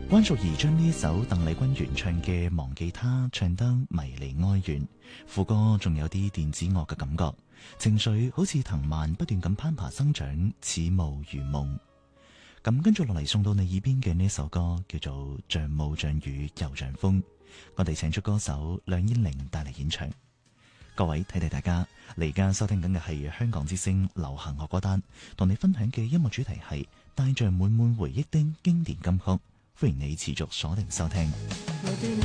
關淑怡將呢一首鄧麗君原唱嘅《忘記他》唱得迷離哀怨，副歌仲有啲電子樂嘅感覺，情緒好似藤蔓不斷咁攀爬生長，似霧如夢。咁跟住落嚟送到你耳邊嘅呢首歌叫做《像霧像雨又像風》，我哋請出歌手梁燕玲帶嚟演唱。各位睇睇大家，你而家收聽緊嘅係香港之聲流行樂歌單，同你分享嘅音樂主題係帶着滿滿回憶的經典金曲，歡迎你持續鎖定收聽。